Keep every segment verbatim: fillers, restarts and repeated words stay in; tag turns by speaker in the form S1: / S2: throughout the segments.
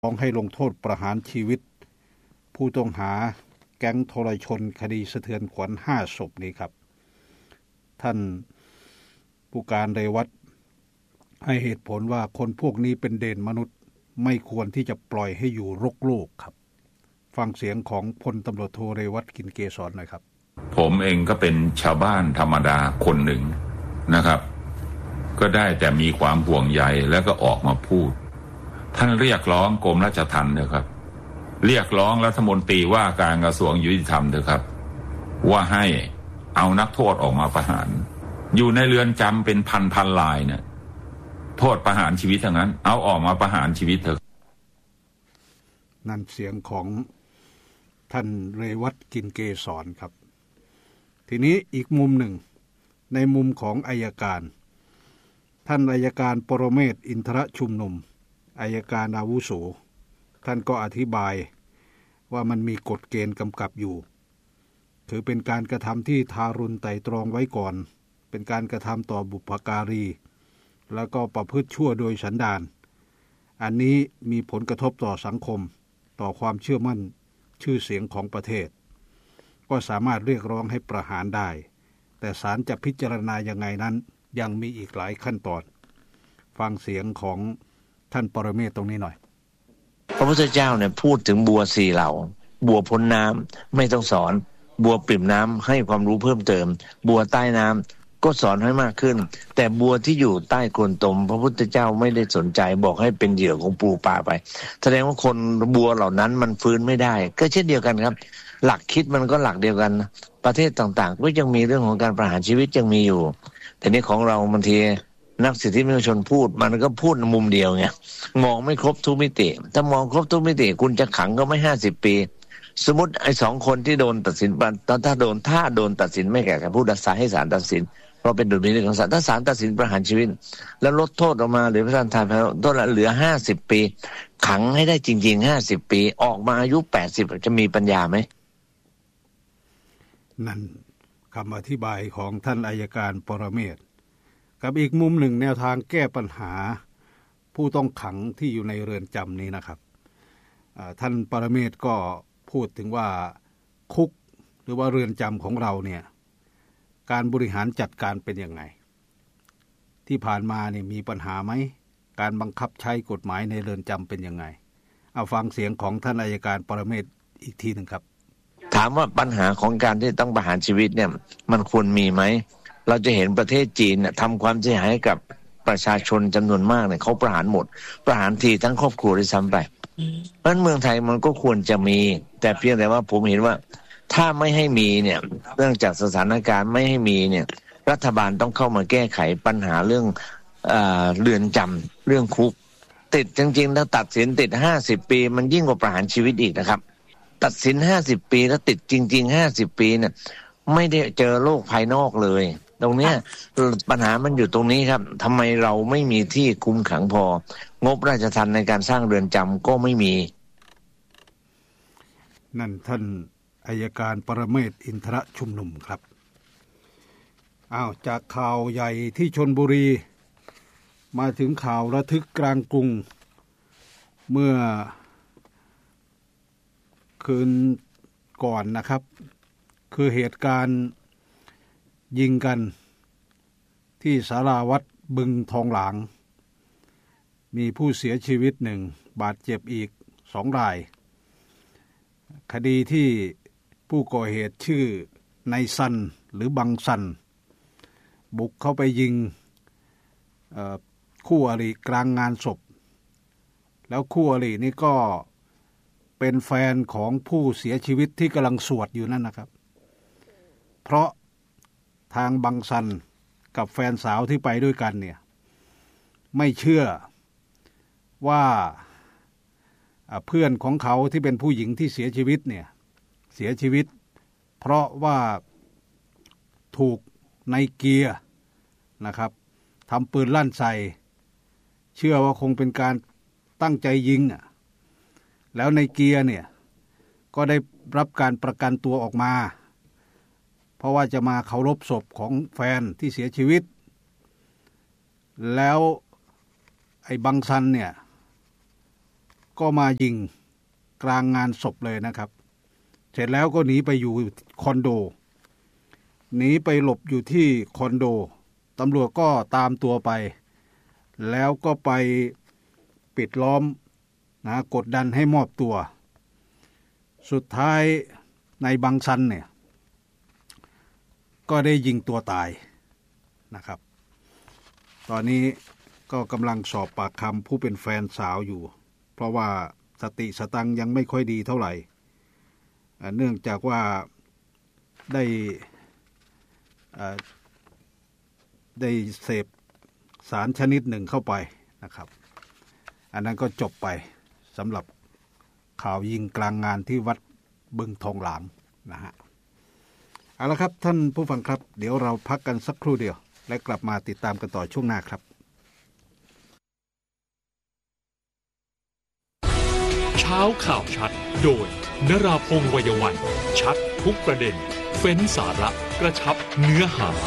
S1: ร้องให้ลงโทษประหารชีวิตผู้ต้องหาแก๊งทรชนคดีสะเทือนขวัญห้าศพนี้ครับท่านผู้การเรวัตให้เหตุผลว่าคนพวกนี้เป็นเดนมนุษย์ไม่ควรที่จะปล่อยให้อยู่รกโลกครับฟังเสียงของพลตำรวจโทเรวัตกินเกษรหน่อยครับ
S2: ผมเองก็เป็นชาวบ้านธรรมดาคนหนึ่งนะครับก็ได้แต่มีความห่วงใยแล้วก็ออกมาพูดท่านเรียกร้องกรมราชทัณฑ์นะครับเรียกร้องรัฐมนตรีว่าการกระทรวงยุติธรรมเถอะครับว่าให้เอานักโทษออกมาประหารอยู่ในเรือนจำเป็นพันพันรายเนี่ยโทษประหารชีวิตทั้งนั้นเอาออกมาประหารชีวิตเถอะ
S1: นั่นเสียงของท่านเรวัตกินเกษรครับทีนี้อีกมุมหนึ่งในมุมของอัยการท่านอัยการปรเมศวร์อินทรชุมนุมอัยการอาวุโสท่านก็อธิบายว่ามันมีกฎเกณฑ์กำกับอยู่ถือเป็นการกระทำที่ทารุณไตร่ตรองไว้ก่อนเป็นการกระทำต่อบุพการีแล้วก็ประพฤติชั่วโดยสันดานอันนี้มีผลกระทบต่อสังคมต่อความเชื่อมั่นชื่อเสียงของประเทศก็สามารถเรียกร้องให้ประหารได้แต่ศาลจะพิจารณายังไงนั้นยังมีอีกหลายขั้นตอนฟังเสียงของท่านปรเมศวร์ตรงนี้หน่อย
S3: พระพุทธเจ้าเนี่ยพูดถึงบัวสี่เหล่าบัวพ้นน้ำไม่ต้องสอนบัวปริ่มน้ำให้ความรู้เพิ่มเติมบัวใต้น้ำก็สอนให้มากขึ้นแต่บัวที่อยู่ใต้โคนตมพระพุทธเจ้าไม่ได้สนใจบอกให้เป็นเหยื่อของปูปลาไปแสดงว่าคนบัวเหล่านั้นมันฟื้นไม่ได้ก็เช่นเดียวกันครับหลักคิดมันก็หลักเดียวกันประเทศต่างๆก็ยังมีเรื่องของการประหารชีวิตยังมีอยู่แต่นี่ของเราบางทีนักสิทธิมนุษยชนพูดมันก็พูดมุมเดียวไงมองไม่ครบทุกมิติถ้ามองครบทุกมิติคุณจะขังก็ไม่ห้าสิบปีสมมติไอ้สองคนที่โดนตัดสินถ้าโดนถ้าโดนตัดสินไม่แก่การพูดรักษาให้ศาลตัดสินเพราะเป็นดุลพินิจของศาลถ้าศาลตัดสินประหารชีวิตแล้วลดโทษออกมาหรือพระราชทานโทษเหลือห้าสิบปีขังให้ได้จริงๆห้าสิบปีออกมาอายุแปดสิบจะมีปัญญาไหม
S1: นั่นคำอธิบายของท่านอัยการปรเมศวร์กับอีกมุมหนึ่งแนวทางแก้ปัญหาผู้ต้องขังที่อยู่ในเรือนจำนี้นะครับท่านปรเมศวร์ก็พูดถึงว่าคุกหรือว่าเรือนจำของเราเนี่ยการบริหารจัดการเป็นยังไงที่ผ่านมาเนี่ยมีปัญหาไหมการบังคับใช้กฎหมายในเรือนจำเป็นยังไงเอาฟังเสียงของท่านอัยการปรเมศวร์อีกทีหนึ่งครับ
S3: ถามว่าปัญหาของการที่ต้องประหารชีวิตเนี่ยมันควรมีไหมเราจะเห็นประเทศจีนเนี่ยทำความเสียหายกับประชาชนจำนวนมากเนี่ยเขาประหารหมดประหารทีทั้งครอบครัวด้วยซ้ำไปเพราะฉะนั้นเมืองไทยมันก็ควรจะมีแต่เพียงแต่ว่าผมเห็นว่าถ้าไม่ให้มีเนี่ยเนื่องจากสถานการณ์ไม่ให้มีเนี่ยรัฐบาลต้องเข้ามาแก้ไขปัญหาเรื่องเอ่อเรือนจำเรื่องคุกติดจริงๆถ้าตัดสินติดห้าสิบปีมันยิ่งกว่าประหารชีวิตอีกนะครับตัดสินห้าสิบปีแล้วติดจริงๆห้าสิบปีเนี่ยไม่ได้เจอโลกภายนอกเลยตรงเนี้ยปัญหามันอยู่ตรงนี้ครับทำไมเราไม่มีที่คุมขังพองบราชทัณฑ์ในการสร้างเรือนจำก็ไม่มี
S1: นั่นท่านอัยการปรเมศวร์อินทรชุมนุมครับอ้าวจากข่าวใหญ่ที่ชลบุรีมาถึงข่าวระทึกกลางกรุงเมื่อคืนก่อนนะครับคือเหตุการณ์ยิงกันที่ศาลาวัดบึงทองหลางมีผู้เสียชีวิตหนึ่งบาดเจ็บอีกสองรายคดีที่ผู้ก่อเหตุชื่อนายซันหรือบังซันบุกเข้าไปยิงคู่อริกลางงานศพแล้วคู่อรินี่ก็เป็นแฟนของผู้เสียชีวิตที่กำลังสวดอยู่นั่นนะครับเพราะทางบังซันกับแฟนสาวที่ไปด้วยกันเนี่ยไม่เชื่อว่าเพื่อนของเขาที่เป็นผู้หญิงที่เสียชีวิตเนี่ยเสียชีวิตเพราะว่าถูกนายเกียร์นะครับทำปืนลั่นใส่เชื่อว่าคงเป็นการตั้งใจยิงอ่ะแล้วนายเกียร์เนี่ยก็ได้รับการประกันตัวออกมาเพราะว่าจะมาเคารพศพของแฟนที่เสียชีวิตแล้วไอ้บังซันเนี่ยก็มายิงกลางงานศพเลยนะครับเสร็จแล้วก็หนีไปอยู่คอนโดหนีไปหลบอยู่ที่คอนโดตำรวจก็ตามตัวไปแล้วก็ไปปิดล้อมนะกดดันให้มอบตัวสุดท้ายในบังซันเนี่ยก็ได้ยิงตัวตายนะครับตอนนี้ก็กำลังสอบปากคำผู้เป็นแฟนสาวอยู่เพราะว่าสติสตังยังไม่ค่อยดีเท่าไหร่เนื่องจากว่าได้ได้เสพสารชนิดหนึ่งเข้าไปนะครับอันนั้นก็จบไปสำหรับข่าวยิงกลางงานที่วัดบึงทองหลางนะฮะเอาละครับท่านผู้ฟังครับเดี๋ยวเราพักกันสักครู่เดียวและกลับมาติดตามกันต่อช่วงหน้าครับ
S4: เช้าข่าวชัดโดยนราพงษ์ วัยวันชัดทุกประเด็นเฟ้นสาระกระชับเนื้อหา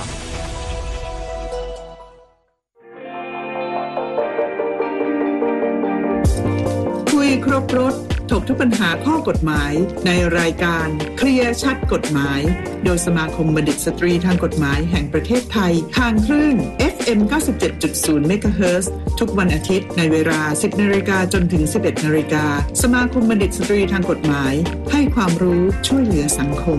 S5: คุยครบรถถกทุกปัญหาข้อกฎหมายในรายการเคลียร์ชัดกฎหมายโดยสมาคมบัณฑิตสตรีทางกฎหมายแห่งประเทศไทยทางคลื่น เอฟ เอ็ม เก้าสิบเจ็ดจุดศูนย์ เมกะเฮิรตซ์ทุกวันอาทิตย์ในเวลา สิบนาฬิกาจนถึง สิบเอ็ดนาฬิกาสมาคมบัณฑิตสตรีทางกฎหมายให้ความรู้ช่วยเหลือสังคม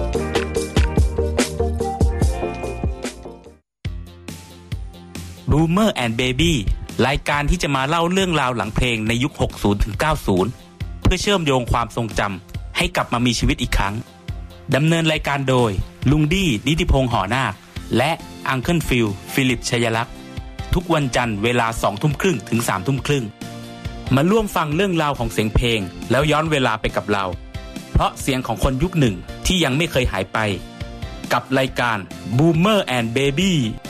S6: Boomer and Baby รายการที่จะมาเล่าเรื่องราวหลังเพลงในยุค หกสิบถึงเก้าสิบ เพื่อเชื่อมโยงความทรงจำให้กลับมามีชีวิตอีกครั้งดำเนินรายการโดยลุงดี้นิติพงษ์หอนาคและอังเคิลฟิลฟิลิปชัยลักษณ์ทุกวันจันทร์เวลา สองทุ่มครึ่งถึง สามทุ่มครึ่งมาร่วมฟังเรื่องราวของเสียงเพลงแล้วย้อนเวลาไปกับเราเพราะเสียงของคนยุคหนึ่งที่ยังไม่เคยหายไปกับรายการ Boomer and Baby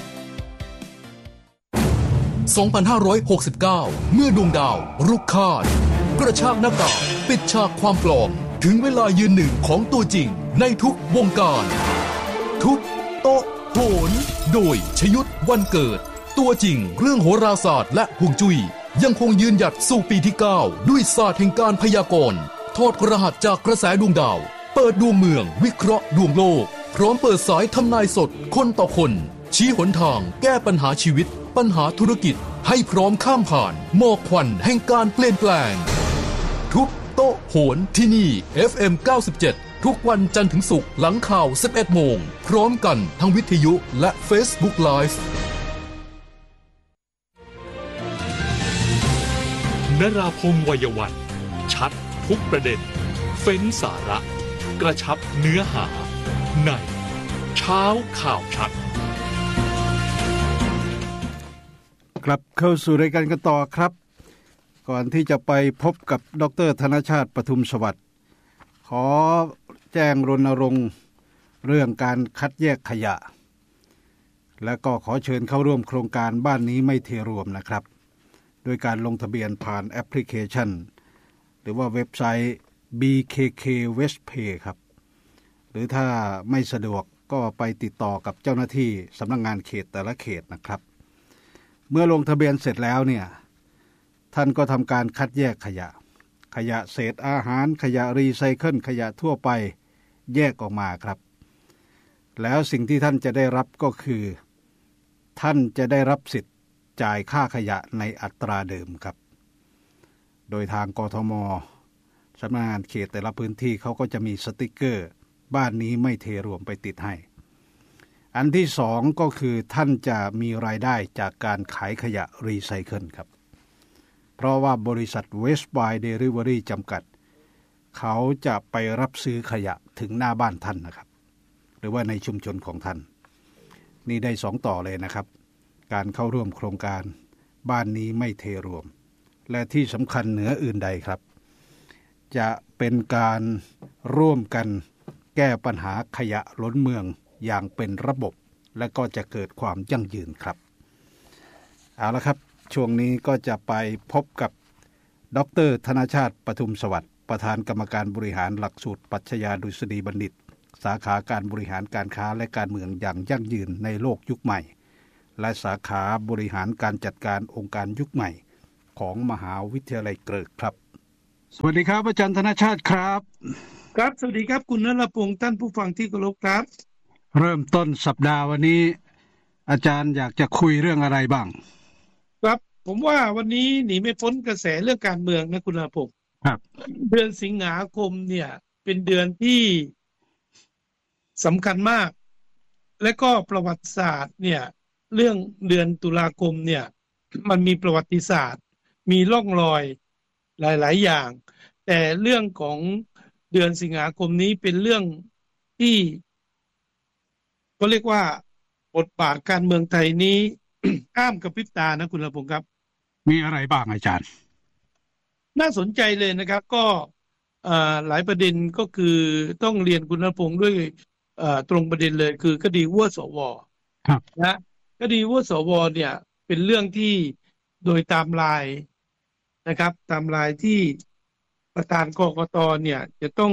S7: สองพันห้าร้อยหกสิบเก้า เมื่อดวงดาวรุกคาดกระชากหน้ากากปิดฉากความปลอมถึงเวลายืนหนึ่งของตัวจริงในทุกวงการทุกโต๊ะโหนโดยชยุทธวันเกิดตัวจริงเรื่องโหราศาสตร์และฮวงจุ้ยยังคงยืนหยัดสู่ปีที่เก้าด้วยศาสตร์แห่งการพยากรณ์ทอดรหัสจากกระแสดวงดาวเปิดดวงเมืองวิเคราะห์ดวงโลกพร้อมเปิดสายทำนายสดคนต่อคนชี้หนทางแก้ปัญหาชีวิตปัญหาธุรกิจให้พร้อมข้ามผ่านหมอกควันแห่งการเปลี่ยนแปลงทุกโต๊ะโหนที่นี่ เอฟ เอ็ม เก้าสิบเจ็ด ทุกวันจันทร์ถึงศุกร์หลังข่าว สิบเอ็ดโมงพร้อมกันทั้งวิทยุและ Facebook Live
S4: นราพงษ์ วัยวันชัดทุกประเด็นเฟ้นสาระกระชับเนื้อหาในเช้าข่าวชัด
S1: กลับเข้าสู่รายการกันต่อครับก่อนที่จะไปพบกับดร.ธนชาติปทุมสวัสดิ์ขอแจ้งรณรงค์เรื่องการคัดแยกขยะและก็ขอเชิญเข้าร่วมโครงการบ้านนี้ไม่เทรวมนะครับโดยการลงทะเบียนผ่านแอปพลิเคชันหรือว่าเว็บไซต์ บี เค เค Westpay ครับหรือถ้าไม่สะดวกก็ไปติดต่อกับเจ้าหน้าที่สำนักงานเขตแต่ละเขตนะครับเมื่อลงทะเบียนเสร็จแล้วเนี่ยท่านก็ทำการคัดแยกขยะขยะเศษอาหารขยะรีไซเคิลขยะทั่วไปแยกออกมาครับแล้วสิ่งที่ท่านจะได้รับก็คือท่านจะได้รับสิทธิ์จ่ายค่าขยะในอัตราเดิมครับโดยทางกทม.สำนักงานเขตแต่ละพื้นที่เขาก็จะมีสติกเกอร์บ้านนี้ไม่เทรวมไปติดให้อันที่สองก็คือท่านจะมีรายได้จากการขายขยะรีไซเคิลครับเพราะว่าบริษัท Westby Delivery จำกัดเขาจะไปรับซื้อขยะถึงหน้าบ้านท่านนะครับหรือว่าในชุมชนของท่านนี่ได้สองต่อเลยนะครับการเข้าร่วมโครงการบ้านนี้ไม่เทรวมและที่สำคัญเหนืออื่นใดครับจะเป็นการร่วมกันแก้ปัญหาขยะล้นเมืองอย่างเป็นระบบและก็จะเกิดความยั่งยืนครับเอาละครับช่วงนี้ก็จะไปพบกับดร.ธนชาติปทุมสวัสดิ์ประธานกรรมการบริหารหลักสูตรปรัชญาดุษฎีบัณฑิตสาขาการบริหารการค้าและการเมืองอย่างยั่งยืนในโลกยุคใหม่และสาขาบริหารการจัดการองค์การยุคใหม่ของมหาวิทยาลัยเกริกครับสวัสดีครับอาจารย์ธนชาติครับ
S8: ครับสวัสดีครับคุณณรพงษ์ท่านผู้ฟังที่เคารพครับ
S1: เริ่มต้นสัปดาห์วันนี้อาจารย์อยากจะคุยเรื่องอะไรบ้าง
S8: ครับผมว่าวันนี้หนีไม่พ้นกระแสเรื่องการเมืองนะคุณณรพงษ์
S1: ครับ
S8: เดือนสิงหาคมเนี่ยเป็นเดือนที่สำคัญมากและก็ประวัติศาสตร์เนี่ยเรื่องเดือนตุลาคมเนี่ยมันมีประวัติศาสตร์มีร่องรอยหลายๆอย่างแต่เรื่องของเดือนสิงหาคมนี้เป็นเรื่องที่ก็เรียกว่าบทบาทการเมืองไทยนี้ อ้ามกระพริบตานะคุณณรพงษ์ครับ
S1: มีอะไรบ้างอาจารย์
S8: น่าสนใจเลยนะครับก็หลายประเด็นก็คือต้องเรียนคุณณรพงษ์ด้วยตรงประเด็นเลยคือคดีวัวสวนะคดีวัวสวเนี่ยเป็นเรื่องที่โดยตามลายนะครับตามลายที่ประธานกกตเนี่ยจะต้อง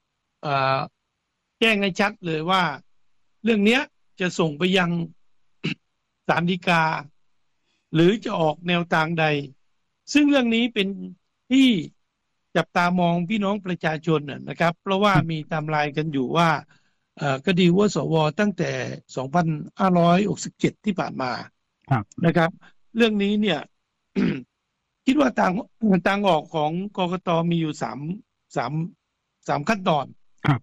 S8: แจ้งให้ชัดเลยว่าเรื่องนี้จะส่งไปยังศาลฎีกาหรือจะออกแนวทางใดซึ่งเรื่องนี้เป็นที่จับตามองพี่น้องประชาชนนะครับเพราะว่ามีตามลายกันอยู่ว่าคดีวัวสวตั้งแต่สองพันห้าร้อยหกสิบเจ็ดที่ผ่านมานะครับเรื่องนี้เนี่ย คิดว่าทางทางออกของกกตมีอยู่สามสามสามขั้นตอน
S1: ครับ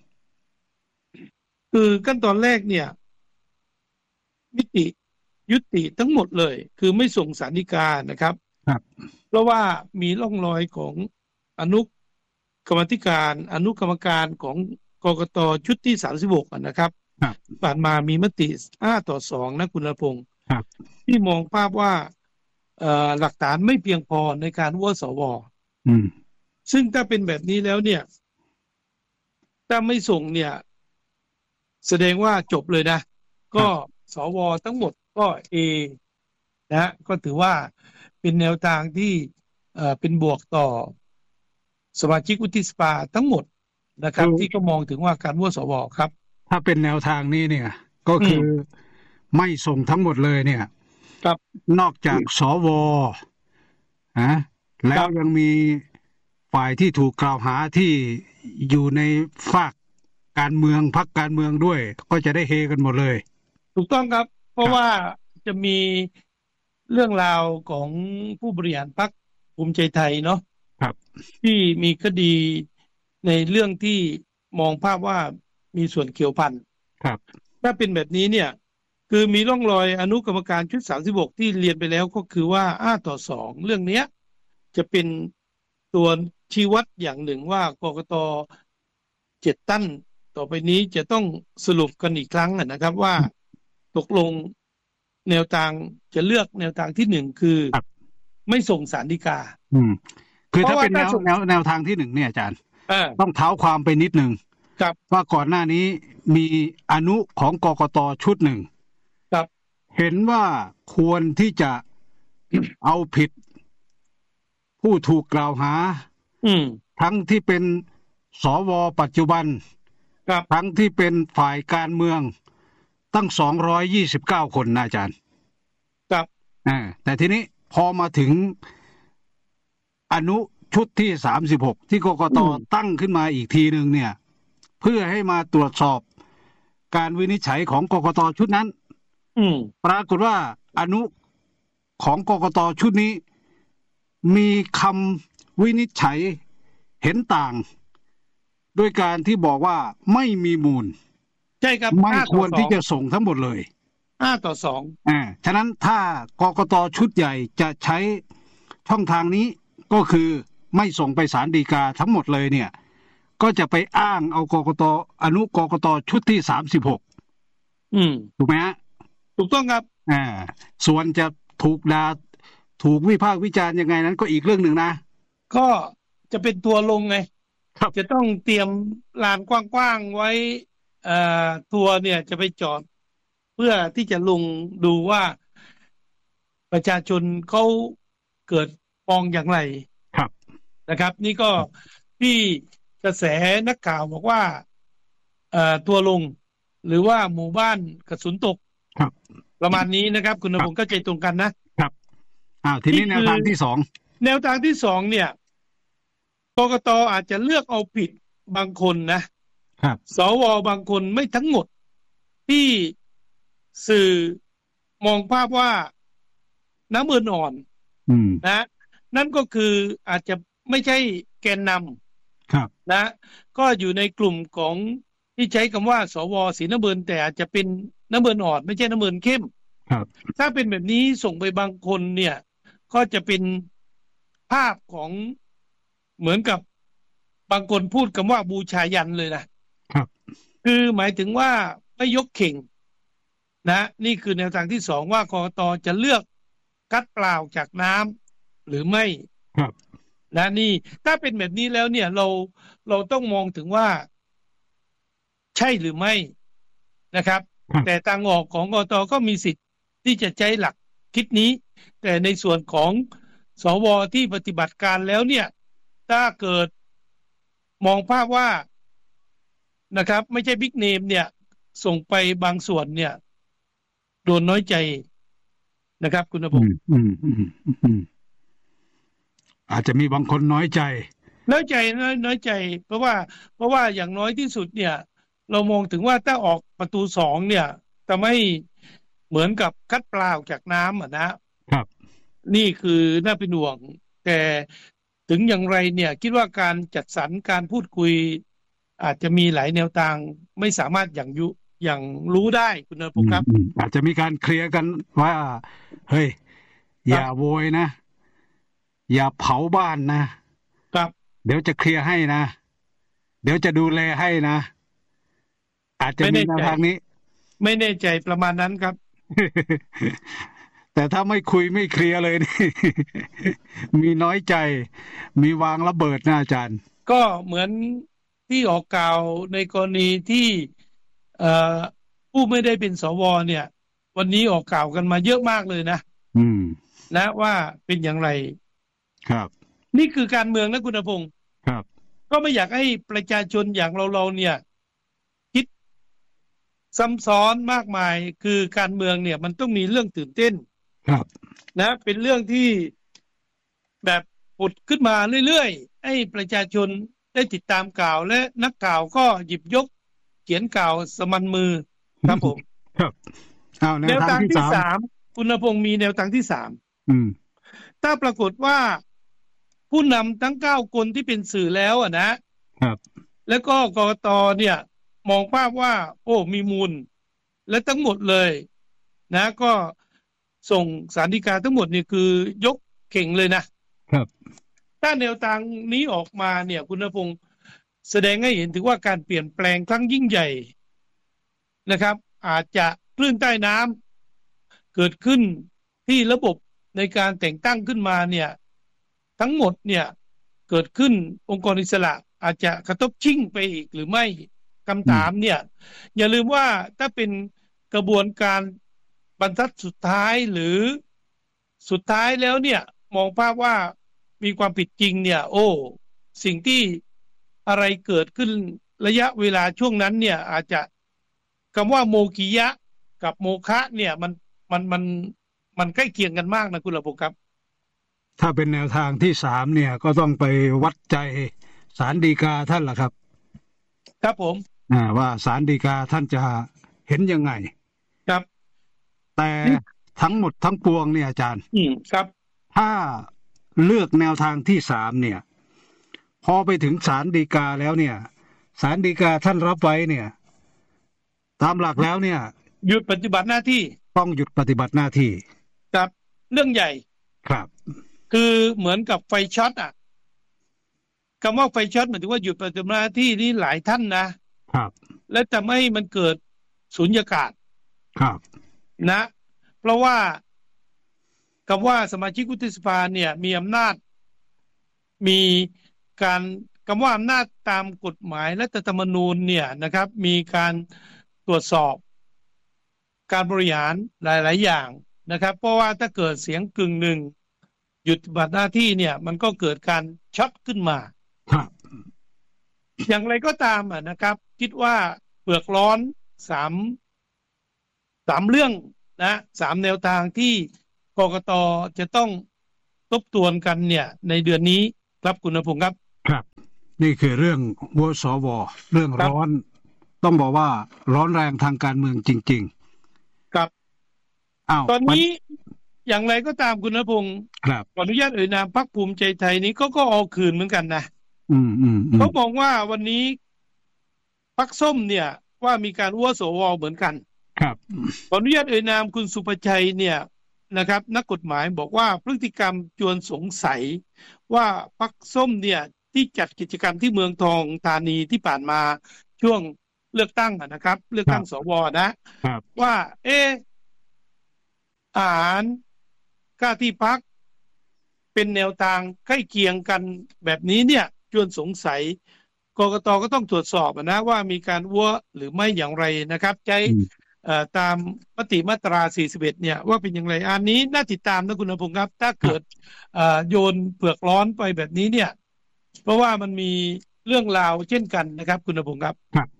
S8: คือขั้นตอนแรกเนี่ยมิติยุติทั้งหมดเลยคือไม่ส่งศาลฎีกานะครับ
S1: ครับ
S8: เพราะว่ามีร่องรอยของอนุกรรมธิการอนุกรรมการของกกตชุดที่สามสิบหกนะครับผ่านมามีมติห้าต่อสองนะคุณณรพงษ์ที่มองภาพว่าหลักฐานไม่เพียงพอในการวัวสวซึ่งถ้าเป็นแบบนี้แล้วเนี่ยถ้าไม่ส่งเนี่ยแสดงว่าจบเลยนะก็สวทั้งหมดก็เอนะก็ถือว่าเป็นแนวทางที่เป็นบวกต่อสมาชิกวุฒิสภาทั้งหมดนะครับที่ก็มองถึงว่าการวัวสวครับ
S1: ถ้าเป็นแนวทางนี้เนี่ยก็คือไม่ส่งทั้งหมดเลยเนี่ย
S8: ครับ
S1: นอกจากสวนะแล้วยังมีฝ่ายที่ถูกกล่าวหาที่อยู่ในฝากการเมืองพรรคการเมืองด้วยก็จะได้เฮกันหมดเลย
S8: ถูกต้องครับเพราะว่าจะมีเรื่องราวของผู้บริหารพรรคภูมิใจไทยเนาะ
S1: ครับ
S8: ที่มีคดีในเรื่องที่มองภาพว่ามีส่วนเกี่ยวพัน
S1: ครับ
S8: ถ้าเป็นแบบนี้เนี่ยคือมีร่องรอยอนุกรรมการชุดสามสิบหกที่เรียนไปแล้วก็คือว่าห้าต่อสองเรื่องนี้จะเป็นตัวชี้วัดอย่างหนึ่งว่ากกตเจ็ดตั้นต่อไปนี้จะต้องสรุปกันอีกครั้งนะครับว่าตกลงแนวทางจะเลือกแนวทางที่หนึ่งคือไม่ส่งศาลฎีกา
S1: อืมคือถ้าเป็นแนวแนวแนวทางที่หนึ่งเนี่ยอาจารย์ต้องเท้าความไปนิดหนึ่งว่าก่อนหน้านี้มีอนุของกกตชุดหนึ่งเห็นว่าควรที่จะเอาผิดผู้ถูกกล่าวหาทั้งที่เป็นสวปัจจุบันทั้งที่เป็นฝ่ายการเมืองตั้งสองร้อยยี่สิบเก้าคนนะอาจารย์
S8: ครับ
S1: อ่าแต่ทีนี้พอมาถึงอนุชุดที่สามสิบหกที่กกตตั้งขึ้นมาอีกทีนึงเนี่ยเพื่อให้มาตรวจสอบการวินิจฉัยของกกตชุดนั้นปรากฏว่าอนุของกกตชุดนี้มีคำวินิจฉัยเห็นต่างโดยการที่บอกว่าไม่มีมูล
S8: ใช่ครับ
S1: ไม่ควรที่จะส่งทั้งหมดเลย
S8: ห้าต่อสอง
S1: อ่าฉะนั้นถ้ากกตชุดใหญ่จะใช้ช่องทางนี้ก็คือไม่ส่งไปศาลฎีกาทั้งหมดเลยเนี่ยก็จะไปอ้างเอากกตอนุกกตชุดที่สามสิบหก
S8: อืม
S1: ถูกไหมฮะ
S8: ถูกต้องครับ
S1: อ่าส่วนจะถูกด่าถูกวิพากษ์วิจารณ์ยังไงนั้นก็อีกเรื่องหนึ่งนะ
S8: ก็จะเป็นตัวลงไงจะต้องเตรียมลานกว้างๆไว้เอ่อทัวร์เนี่ยจะไปจอดเพื่อที่จะลงดูว่าประชาชนเขาเกิดมองอย่างไร
S1: ครับ
S8: นะครับนี่ก็ที่กระแสนักข่าวบอกว่าเอ่อทัวร์ลงหรือว่าหมู่บ้านกระสุนตก
S1: ครับ
S8: ประมาณนี้นะครับคุณณพงษ์ก็ใจตรงกันนะครับ
S1: อ้าวทีนี้แนวทางที่สอง
S8: แนวทางที่สองเนี่ยกกต.อาจจะเลือกเอาผิดบางคนนะครับสวบางคนไม่ทั้งหมดที่สื่อมองภาพว่าน้ำเมือนอ่อนนะนั่นก็คืออาจจะไม่ใช่แกนนำครับนะก็อยู่ในกลุ่มของที่ใช้คำว่าสวสีน้ำเมือนแต่อาจจะเป็นน้ำเมือนอ่อนไม่ใช่น้ำเมือนเข้มครับถ้าเป็นแบบนี้ส่งไปบางคนเนี่ยก็จะเป็นภาพของเหมือนกับบางคนพูดคำว่าบูชายันเลยนะครับคือหมายถึงว่าไม่ยกเข่งนะนี่คือแนวทางที่สองว่ากกต.จะเลือกคัดเปล่าจากน้ำหรือไม่ครับนะนี่ถ้าเป็นแบบนี้แล้วเนี่ยเราเราต้องมองถึงว่าใช่หรือไม่นะครับแต่ทางออกของกกต.ก็มีสิทธิ์ที่จะใช้หลักคิดนี้แต่ในส่วนของสวที่ปฏิบัติการแล้วเนี่ยถ้าเกิดมองภาพว่านะครับไม่ใช่บิ๊กเนมเนี่ยส่งไปบางส่วนเนี่ยโดนน้อยใจนะครับคุณณพงศ์อืมอืมอืม
S1: อาจจะมีบางคนน้อยใจ
S8: น้อยใจน้อยน้อยใจเพราะว่าเพราะว่าอย่างน้อยที่สุดเนี่ยเรามองถึงว่าถ้าออกประตูสองเนี่ยจะไม่เหมือนกับคัดเปล่าจากน้ำอ่ะนะครับนี่คือน่าเป็นห่วงแต่ถึงอย่างไรเนี่ยคิดว่าการจัดสรรการพูดคุยอาจจะมีหลายแนวทางไม่สามารถอย่างยุอย่างรู้ได้คุณณพงศ์ครับ
S1: อาจจะมีการเคลียร์กันว่าเฮ้ยอย่าโวยนะอย่าเผาบ้านนะครับเดี๋ยวจะเคลียร์ให้นะเดี๋ยวจะดูแลให้นะอาจจะมีแนวทางนี้
S8: ไม่แน่ใจประมาณนั้นครับ
S1: แต่ถ้าไม่คุยไม่เคลียร์เลยนี่ มีน้อยใจมีวางระเบิดนะอาจารย์
S8: ก็เหมือนที่ออกกล่าวในกรณีที่เอ่อผู้ไม่ได้เป็นสวเนี่ยวันนี้ออกกล่าวกันมาเยอะมากเลยนะอืมนะว่าเป็นอย่างไรครับนี่คือการเมืองนะคุณณพงศ์ครับก็ไม่อยากให้ประชาชนอย่างเราๆเนี่ยคิดซ้ำซ้อนมากมายคือการเมืองเนี่ยมันต้องมีเรื่องตื่นเต้นครับนะเป็นเรื่องที่แบบผุดขึ้นมาเรื่อยๆให้ประชาชนได้ติดตามข่าวและนักข่าวก็หยิบยกเขียนข่าวสมันมือครับผมครับเอาแนวทางที่สามคุณณพงศ์มีแนวทางที่สามอืมถ้าปรากฏว่าผู้นำทั้งเก้าคนที่เป็นสื่อแล้วอ่ะนะครับแล้วก็กกต.เนี่ยมองภาพว่าโอ้มีมูลและทั้งหมดเลยนะก็ส่งศาลฎีกาทั้งหมดนี่คือยกเข่งเลยนะครับถ้าแนวทางนี้ออกมาเนี่ยคุณณพงศ์แสดงให้เห็นถึงว่าการเปลี่ยนแปลงครั้งยิ่งใหญ่นะครับอาจจะคลื่นใต้น้ำเกิดขึ้นที่ระบบในการแต่งตั้งขึ้นมาเนี่ยทั้งหมดเนี่ยเกิดขึ้นองค์กรอิสระอาจจะกระทบชิ่งไปอีกหรือไม่คำถามเนี่ยอย่าลืมว่าถ้าเป็นกระบวนการบรรทัดสุดท้ายหรือสุดท้ายแล้วเนี่ยมองภาพว่ามีความผิดจริงเนี่ยโอ้สิ่งที่อะไรเกิดขึ้นระยะเวลาช่วงนั้นเนี่ยอาจจะคำว่าโมกิยะกับโมคะเนี่ยมันมันมันมันใกล้เคียงกันมากนะคุณระบบครับ
S1: ถ้าเป็นแนวทางที่สามเนี่ยก็ต้องไปวัดใจศาลฎีกาท่านล่ะครับ
S8: ครับผม
S1: อ่าว่าศาลฎีกาท่านจะเห็นยังไง
S8: ครับ
S1: แต่ทั้งหมดทั้งปวงเนี่ยอาจารย์
S8: อืมครับ
S1: ถ้าเลือกแนวทางที่สามเนี่ยพอไปถึงศาลฎีกาแล้วเนี่ยศาลฎีกาท่านรับไว้เนี่ยตามหลักแล้วเนี่ย
S8: หยุดปฏิบัติหน้าที่
S1: ต้องหยุดปฏิบัติหน้าที่
S8: ครับเรื่องใหญ่
S1: ครับ
S8: คือเหมือนกับไฟช็อตอ่ะคำว่าไฟช็อตหมายถึงว่าหยุดปฏิบัติหน้าที่นี่หลายท่านนะครับและจะไม่ให้มันเกิดสุญญากาศ
S1: ครับ
S8: นะเพราะว่าคำว่าสมาชิกวุฒิสภาเนี่ยมีอำนาจมีการคำว่าอำนาจตามกฎหมายรัฐธรรมนูญเนี่ยนะครับมีการตรวจสอบการบริหารหลายๆอย่างนะครับเพราะว่าถ้าเกิดเสียงกึ่งหนึ่งหยุดปฏิบัติหน้าที่เนี่ยมันก็เกิดการช็อตขึ้นมา
S1: ครับ
S8: อย่างไรก็ตามอ่ะนะครับคิดว่าเปลือกร้อนสามสามเรื่องนะสามแนวทางที่กกต.จะต้องทบทวนกันเนี่ยในเดือนนี้ครับคุณณพงศ์ครับ
S1: ครับนี่คือเรื่องวสวเรื่องร้อนต้องบอกว่าร้อนแรงทางการเมืองจริงๆครับอ้าวตอนนี้อย่างไรก็ตามคุณณพงศ์ครับขออนุญาตเอ่ยนามพรรคภูมิใจไทยนี้ก็ก็เอาคืนเหมือนกันนะอืมอืมเขาบอกว่าวันนี้พรรคส้มเนี่ยว่ามีการวสวเหมือนกันครับขออนุญาตเอ่ยนามคุณสุภชัยเนี่ยนะครับนักกฎหมายบอกว่าพฤติกรรมชวนสงสัยว่าพรรคส้มเนี่ยที่จัดกิจกรรมที่เมืองทองธานีที่ผ่านมาช่วงเลือกตั้งนะครับเลือกตั้งสวนะครับว่าเอออาหารค่าที่พักเป็นแนวทางใกล้เคียงกันแบบนี้เนี่ยชวนสงสัยกกต.ก็ต้องตรวจสอบนะว่ามีการวัวหรือไม่อย่างไรนะครับใช้ตามมติมาตราสี่สิบเอ็ดเนี่ยว่าเป็นอย่างไรอันนี้น่าติดตามนะคุณณพงศ์ครับถ้าเกิดโยนเผือกร้อนไปแบบนี้เนี่ยเพราะว่ามันมีเรื่องราวเช่นกันนะครับคุณณพงศ์ครับ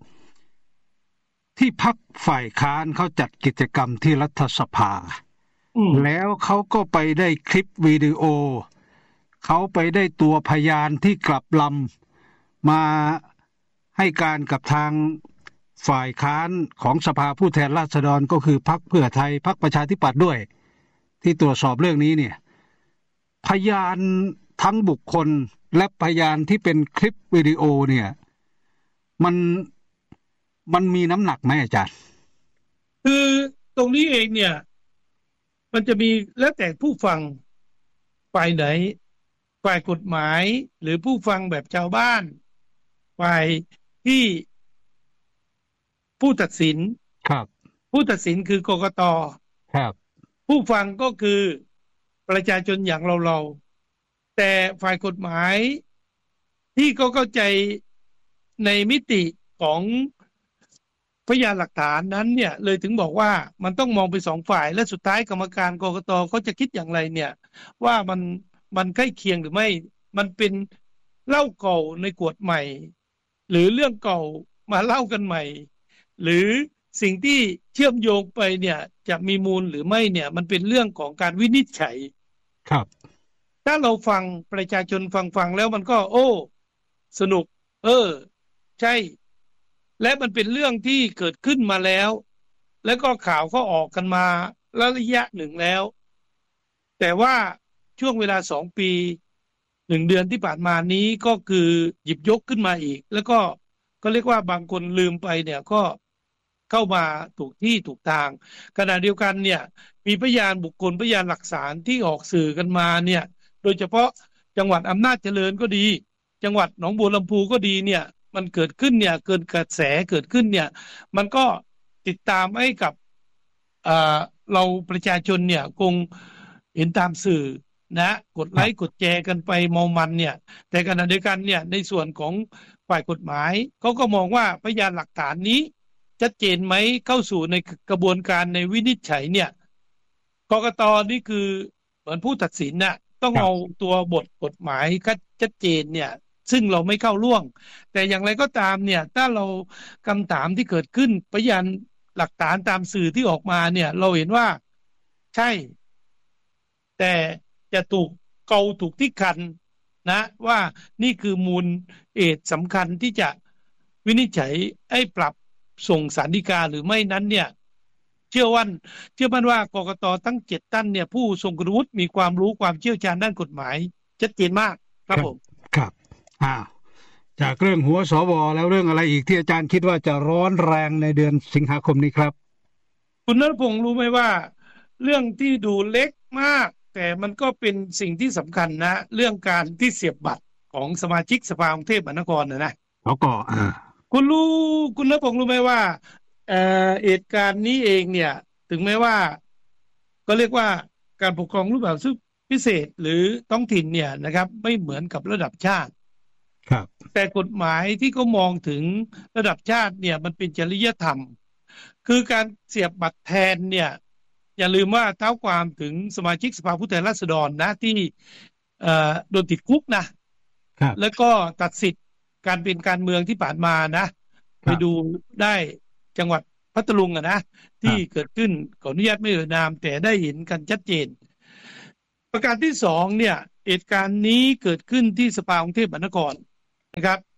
S1: ที่พรรคฝ่ายค้านเขาจัดกิจกรรมที่รัฐสภาแล้วเขาก็ไปได้คลิปวิดีโอเขาไปได้ตัวพยานที่กลับลำมาให้การกับทางฝ่ายค้านของสภาผู้แทนราษฎรก็คือพรรคเพื่อไทยพรรคประชาธิปัตย์ด้วยที่ตรวจสอบเรื่องนี้เนี่ยพยานทั้งบุคคลและพยานที่เป็นคลิปวิดีโอเนี่ยมันมันมีน้ำหนักไหมอาจารย์คือตรงนี้เองเนี่ยมันจะมีแล้วแต่ผู้ฟังฝ่ายไหนฝ่ายกฎหมายหรือผู้ฟังแบบชาวบ้านฝ่ายที่ผู้ตัดสินครับผู้ตัดสินคือกกต.ครับผู้ฟังก็คือประชาชนอย่างเราเราแต่ฝ่ายกฎหมายที่ก็เข้าใจในมิติของพยานหลักฐานนั้นเนี่ยเลยถึงบอกว่ามันต้องมองไปสองฝ่ายและสุดท้ายกรรมการกกต.เขาจะคิดอย่างไรเนี่ยว่ามันมันใกล้เคียงหรือไม่มันเป็นเล่าเก่าในกวดใหม่หรือเรื่องเก่ามาเล่ากันใหม่หรือสิ่งที่เชื่อมโยงไปเนี่ยจะมีมูลหรือไม่เนี่ยมันเป็นเรื่องของการวินิจฉัยครับถ้าเราฟังประชาชนฟังฟังแล้วมันก็โอ้สนุกเออใช่และมันเป็นเรื่องที่เกิดขึ้นมาแล้วแล้วก็ข่าวก็ออกกันมาระยะหนึ่งแล้วแต่ว่าช่วงเวลาสองปีหนึ่งเดือนที่ผ่านมานี้ก็คือหยิบยกขึ้นมาอีกแล้วก็ก็เรียกว่าบางคนลืมไปเนี่ยก็เข้ามาถูกที่ถูกทางขณะเดียวกันเนี่ยมีพยานบุคคลพยานหลักฐานที่ออกสื่อกันมาเนี่ยโดยเฉพาะจังหวัดอำนาจเจริญก็ดีจังหวัดหนองบัวลำพูก็ดีเนี่ยมันเกิดขึ้นเนี่ยเกิดกระแสเกิดขึ้นเนี่ยมันก็ติดตามให้กับเอ่อเราประชาชนเนี่ยคงเห็นตามสื่อนะกดไลค์กดแชร์กันไปเมามันเนี่ยแต่ขณะเดียวกันเนี่ยในส่วนของฝ่ายกฎหมายเขาก็มองว่าพยานหลักฐานนี้ชัดเจนไหมเข้าสู่ในกระบวนการในวินิจฉัยเนี่ยกกต.นี่คือเหมือนผู้ตัดสินน่ะต้องเอาตัวบทกฎหมายชัดเจนเนี่ยซึ่งเราไม่เข้าร่วงแต่อย่างไรก็ตามเนี่ยถ้าเราคำถามที่เกิดขึ้นพยานหลักฐานตามสื่อที่ออกมาเนี่ยเราเห็นว่าใช่แต่จะถูกเกาถูกที่คันนะว่านี่คือมูลเหตุสำคัญที่จะวินิจฉัยให้ปรับส่งศาลฎีกาหรือไม่นั้นเนี่ยเชื่อว่าเชื่อมั่นว่ากกต.ทั้งเจ็ดท่านเนี่ยผู้ทรงคุณวุฒิมีความรู้ความเชี่ยวชาญด้านกฎหมายชัดเจนมากครับผมครับอ้าวจากเรื่องหัวสวแล้วเรื่องอะไรอีกที่อาจารย์คิดว่าจะร้อนแรงในเดือนสิงหาคมนี้ครับคุณณพงศ์รู้ไหมว่าเรื่องที่ดูเล็กมากแต่มันก็เป็นสิ่งที่สำคัญนะเรื่องการที่เสียบบัตรของสมาชิกสภากรุงเทพมหานครนะนะเขาก็อ่าคุณรู้คุณณพงศ์รู้ไหมว่าเอ่อเหตุการณ์นี้เองเนี่ยถึงแม้ว่าก็เรียกว่าการปกครองรูปแบบพิเศษหรือท้องถิ่นเนี่ยนะครับไม่เหมือนกับระดับชาติครับแต่กฎหมายที่เขามองถึงระดับชาติเนี่ยมันเป็นจริยธรรมคือการเสียบบัตรแทนเนี่ยอย่าลืมว่าเท้าความถึงสมาชิกสภาผู้แทนราษฎรนะที่เอ่อโดนติดคุกนะครับแล้วก็ตัดสิทธิ์การเป็นการเมืองที่ผ่านมานะไปดูได้จังหวัดพัทลุงอะนะที่เกิดขึ้นขออนุญาตไม่เอ่ยนามแต่ได้เห็นกันชัดเจนประการที่สองเนี่ยเหตุการณ์นี้เกิดขึ้นที่สภากรุงเทพมหานครนะครับ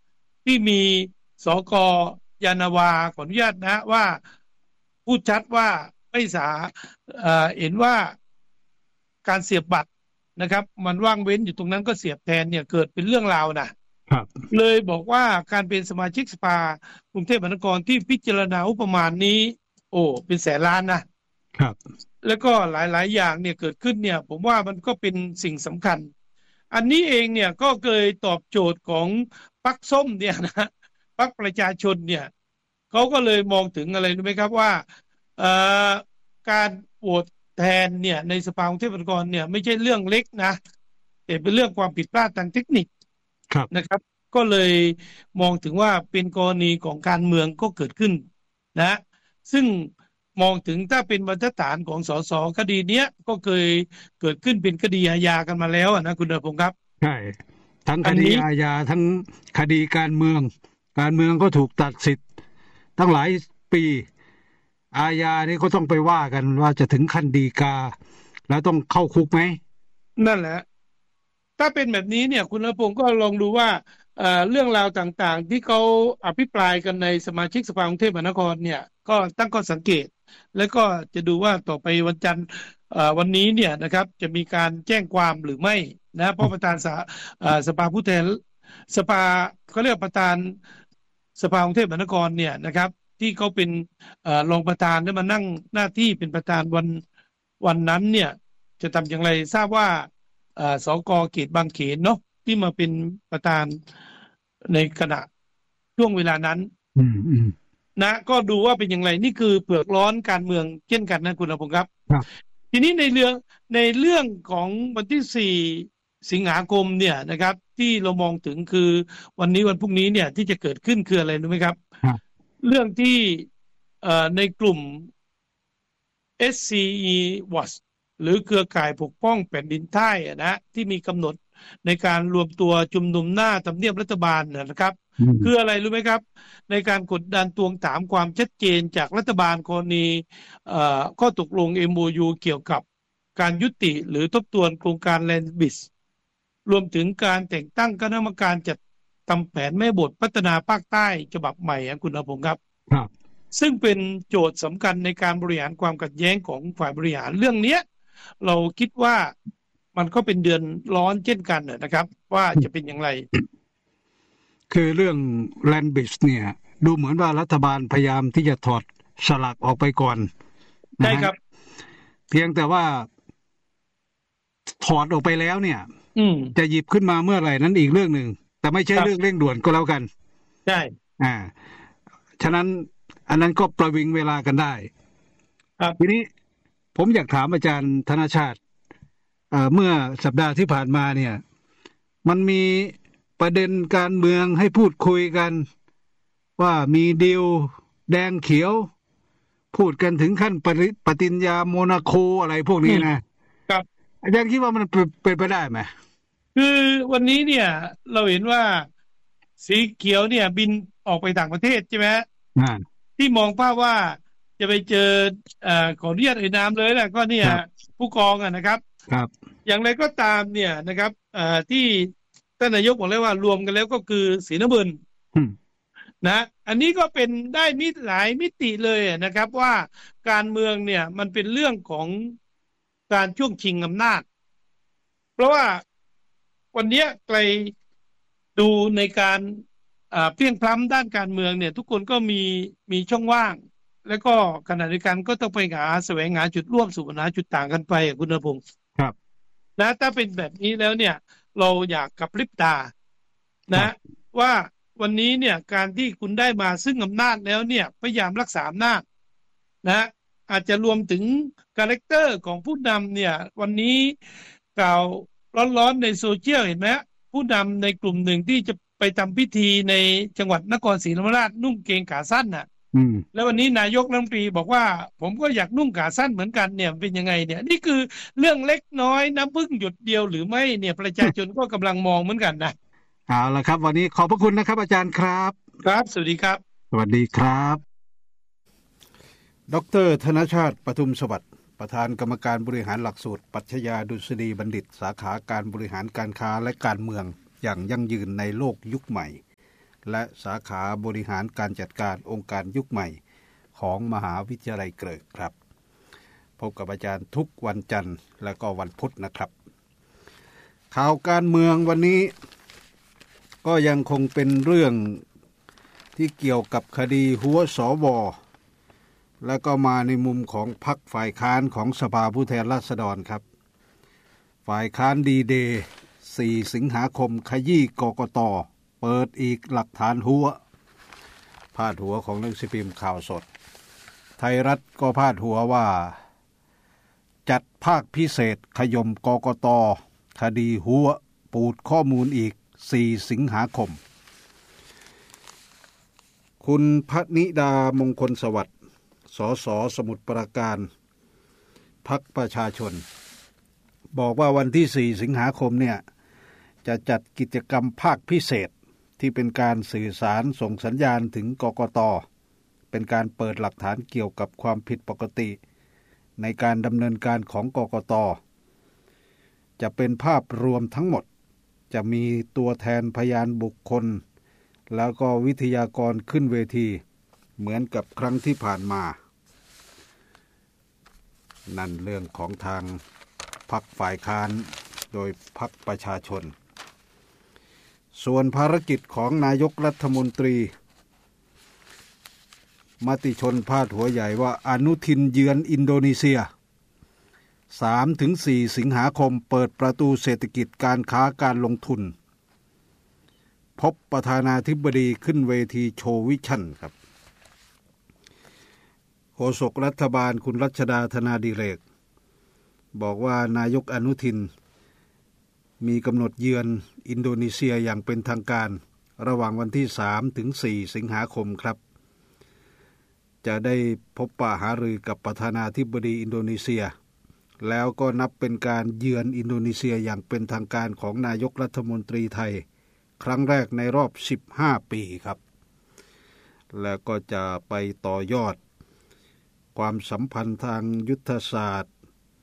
S8: ที่มีสกยานาวาขออนุญาตนะว่าพูดชัดว่าไม่สาเอ่อเห็นว่าการเสียบบัตรนะครับมันว่างเว้นอยู่ตรงนั้นก็เสียบแทนเนี่ยเกิดเป็นเรื่องราวนะครับเลยบอกว่าการเป็นสมาชิกสภากรุงเทพมหานครที่พิจารณางบประมาณนี้โอ้เป็นแสนล้านนะครับแล้วก็หลายๆอย่างเนี่ยเกิดขึ้นเนี่ยผมว่ามันก็เป็นสิ่งสำคัญอันนี้เองเนี่ยก็เคยตอบโจทย์ของพรรคส้มเนี่ยนะพรรคประชาชนเนี่ยเขาก็เลยมองถึงอะไรรู้ไหมครับว่าเอ่อการโหวตแทนเนี่ยในสภากรุงเทพมหานครเนี่ยไม่ใช่เรื่องเล็กนะแต่เป็นเรื่องความผิดพลาดทางเทคนิคนะครับก็เลยมองถึงว่าเป็นกรณีของการเมืองก็เกิดขึ้นนะซึ่งมองถึงถ้าเป็นบรรทัดฐานของสสคดีเนี้ยก็เคยเกิดขึ้นเป็นคดีอาญากันมาแล้วนะคุณเดชพงศ์ครับ
S1: ใช่ทั้งคดีอาญาทั้งคดีการเมืองการเมืองก็ถูกตัดสิทธิ์ตั้งหลายปีอาญานี่ก็ต้องไปว่ากันว่าจะถึงขั้นฎีกาแล้วต้องเข้าคุกไหม
S8: นั่นแหละถ้าเป็นแบบนี้เนี่ยคุณณพงศ์ก็ลองดูว่า เอ่อ เรื่องราวต่างๆที่เขาอภิปรายกันในสมาชิกสภากรุงเทพมหานครเนี่ยก็ตั้งข้อสังเกตแล้วก็จะดูว่าต่อไปวันจันทร์วันนี้เนี่ยนะครับจะมีการแจ้งความหรือไม่นะเพราะประธานสสภาผู้แทนสภาเขาเรียกประธานสภากรุงเทพมหานครเนี่ยนะครับที่เขาเป็นรองประธานได้มานั่งหน้าที่เป็นประธานวันวันนั้นเนี่ยจะทำอย่างไรทราบว่าสกเขตบางเขนเนาะที่มาเป็นประธานในขณะช่วงเวลานั้นนะก็ดูว่าเป็นอย่างไรนี่คือเผือกร้อนการเมืองเช่นกันนะคุณณพงศ์ครับทีนี้ในเรื่องในเรื่องของวันที่สี่สิงหาคมเนี่ยนะครับที่เรามองถึงคือวันนี้วันพรุ่งนี้เนี่ยที่จะเกิดขึ้นคืออะไรรู้ไหมครับเรื่องที่ในกลุ่ม เอส ซี อี Watch หรือเครือข่ายปกป้องแผ่นดินใต้นะที่มีกำหนดในการรวมตัวชุมนุมหน้าทำเนียบรัฐบาลนะครับคืออะไรรู้ไหมครับในการกดดันทวงถามความชัดเจนจากรัฐบาลกรณีข้อตกลง เอ็ม โอ ยู เกี่ยวกับการยุติหรือทบทวนโครงการ Land Bridge รวมถึงการแต่งตั้งคณะกรรมการจัดทำแผนแม่บทพัฒนาภาคใต้ฉบับใหม่คุณณพงศ์ครับซึ่งเป็นโจทย์สำคัญในการบริหารความขัดแย้งของฝ่ายบริหารเรื่องนี้เราคิดว่ามันก็เป็นเดือนร้อนเช่นกันนะครับว่าจะเป็นอย่างไร
S1: คือเรื่อง Land Bridge เนี่ยดูเหมือนว่ารัฐบาลพยายามที่จะถอดสลักออกไปก่อน
S8: ใช่ครับ
S1: เพียงแต่ว่าถอดออกไปแล้วเนี่ยจะหยิบขึ้นมาเมื่อไหร่นั้นอีกเรื่องหนึ่งแต่ไม่ใช่เรื่องเร่งด่วนก็แล้วกัน
S8: ใช่
S1: อ่าฉะนั้นอันนั้นก็ประวิงเวลากันได้ทีนี้ผมอยากถามอาจารย์ธนชาติเมื่อสัปดาห์ที่ผ่านมาเนี่ยมันมีประเด็นการเมืองให้พูดคุยกันว่ามีดีลแดงเขียวพูดกันถึงขั้นปฏิญญาโมนาโคอะไรพวกนี้นะครับอาจารย์คิดว่ามันเป็นไปได้ไหม
S8: คือวันนี้เนี่ยเราเห็นว่าสีเขียวเนี่ยบินออกไปต่างประเทศใช่ไหมที่มองภาพว่าจะไปเจอเอ่อขออนุญาตเอ่ยนามเลยแหละก็เนี่ยผู้กองอ่ะนะครับ
S1: ครับ
S8: อย่างไรก็ตามเนี่ยนะครับเอ่อที่ท่านนายกบอกเลยว่ารวมกันแล้วก็คือสีน้ำเงินนะอันนี้ก็เป็นได้มิหลายมิติเลยนะครับว่าการเมืองเนี่ยมันเป็นเรื่องของการช่วงชิงอำนาจเพราะว่าวันนี้ใครดูในการเพียงพล้ำด้านการเมืองเนี่ยทุกคนก็มีมีช่องว่างแล้วก็ขณะเดียวกันก็ต้องไปหาแสวงหาจุดร่วมสู่หาจุดต่างกันไปคุณณพงศ์
S1: ครับ
S8: นะถ้าเป็นแบบนี้แล้วเนี่ยเราอยากกับพริบตานะว่าวันนี้เนี่ยการที่คุณได้มาซึ่งอำนาจแล้วเนี่ยพยายามรักษาอำนาจนะอาจจะรวมถึงคาแรคเตอร์ของผู้นำเนี่ยวันนี้กล่าวร้อนๆในโซเชียลเห็นไหมผู้นำในกลุ่มหนึ่งที่จะไปทำพิธีในจังหวัดนครศรีธรรมราชนุ่งเกงขาสั้นน่ะแล้ววันนี้นายกรัฐมนตรีบอกว่าผมก็อยากนุ่งขาสั้นเหมือนกันเนี่ยเป็นยังไงเนี่ยนี่คือเรื่องเล็กน้อยน้ำพึ่งหยดเดียวหรือไม่เนี่ยประชาชนก็กำลังมองเหมือนกันนะ
S1: เอาละครับวันนี้ขอบพระคุณนะครับอาจารย์ครับ
S8: ครับสวัสดีครับ
S1: สวัสดีครับดร.ธนชาติปทุมสวัสดิ์ประธานกรรมการบริหารหลักสูตรปรัชญาดุษฎีบัณฑิตสาขาการบริหารการค้าและการเมืองอย่างยั่งยืนในโลกยุคใหม่และสาขาบริหารการจัดการองค์การยุคใหม่ของมหาวิทยาลัยเกริกครับพบกับอาจารย์ทุกวันจันทร์และก็วันพุธนะครับข่าวการเมืองวันนี้ก็ยังคงเป็นเรื่องที่เกี่ยวกับคดีหัวสวและก็มาในมุมของพรรคฝ่ายค้านของสภาผู้แทนราษฎรครับฝ่ายค้านดีเดย์สี่สิงหาคมขยี้กกต.เปิดอีกหลักฐานหัวพาดหัวของหนังสือพิมพ์ข่าวสดไทยรัฐก็พาดหัวว่าจัดภาคพิเศษขยมกกต.คดีหัวปูดข้อมูลอีกสี่สิงหาคมคุณพนิดามงคลสวัสดิ์สสสมุทรปราการพรรคประชาชนบอกว่าวันที่สี่สิงหาคมเนี่ยจะจัดกิจกรรมภาคพิเศษที่เป็นการสื่อสารส่งสัญญาณถึงกกต.เป็นการเปิดหลักฐานเกี่ยวกับความผิดปกติในการดำเนินการของกกต.จะเป็นภาพรวมทั้งหมดจะมีตัวแทนพยานบุคคลแล้วก็วิทยากรขึ้นเวทีเหมือนกับครั้งที่ผ่านมานั่นเรื่องของทางพรรคฝ่ายค้านโดยพรรคประชาชนส่วนภารกิจของนายกรัฐมนตรีมติชนพาดหัวใหญ่ว่าอนุทินเยือนอินโดนีเซีย สามถึงสี่ สิงหาคมเปิดประตูเศรษฐกิจการค้าการลงทุนพบประธานาธิบดีขึ้นเวทีโชว์วิชั่นครับโฆษกรัฐบาลคุณรัชดาธนาดิเรกบอกว่านายกอนุทินมีกำหนดเยือนอินโดนีเซียอย่างเป็นทางการระหว่างวันที่สามถึงสี่สิงหาคมครับจะได้พบปะหารือกับประธานาธิบดีอินโดนีเซียแล้วก็นับเป็นการเยือนอินโดนีเซียอย่างเป็นทางการของนายกรัฐมนตรีไทยครั้งแรกในรอบสิบห้าปีครับแล้วก็จะไปต่อยอดความสัมพันธ์ทางยุทธศาสตร์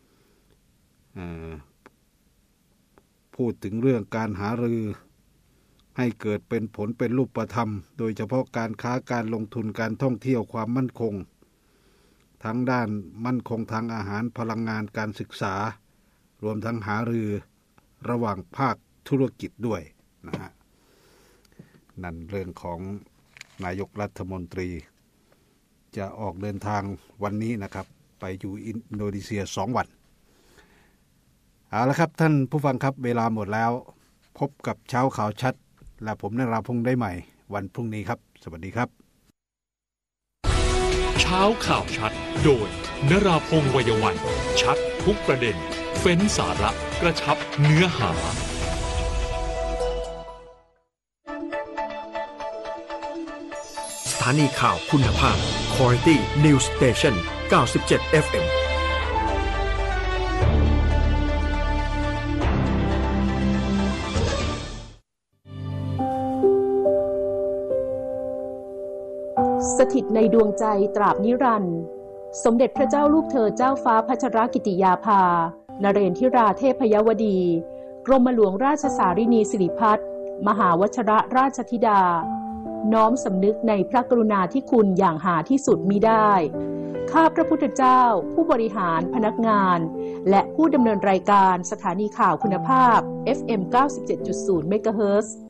S1: พูดถึงเรื่องการหารือให้เกิดเป็นผลเป็นรูปธรรมโดยเฉพาะการค้าการลงทุนการท่องเที่ยวความมั่นคงทั้งด้านมั่นคงทางอาหารพลังงานการศึกษารวมทั้งหารือระหว่างภาคธุรกิจด้วยนะฮะนั่นเรื่องของนายกรัฐมนตรีจะออกเดินทางวันนี้นะครับไปอยู่อินโดนีเซียสองวันเอาละครับท่านผู้ฟังครับเวลาหมดแล้วพบกับเช้าข่าวชัดและผมนราพงษ์ได้ใหม่วันพรุ่งนี้ครับสวัสดีครับ
S4: เช้าข่าวชัดโดยนราพงษ์วัยวันชัดทุกประเด็นเฟ้นสาระกระชับเนื้อหา
S9: สถานีข่าวคุณภาพ Quality News Station เก้าสิบเจ็ด เอฟ เอ็ม
S10: สถิตในดวงใจตราบนิรันดร์สมเด็จพระเจ้าลูกเธอเจ้าฟ้าพัชรกิติยาภานเรนทิราเทพยวดีกรมหลวงราชสารินีสิริพัฒน์มหาวชรราชธิดาน้อมสำนึกในพระกรุณาธิคุณอย่างหาที่สุดมิได้ข้าพระพุทธเจ้าผู้บริหารพนักงานและผู้ดำเนินรายการสถานีข่าวคุณภาพ เอฟ เอ็ม เก้าสิบเจ็ดจุดศูนย์ เมกะเฮิรตซ์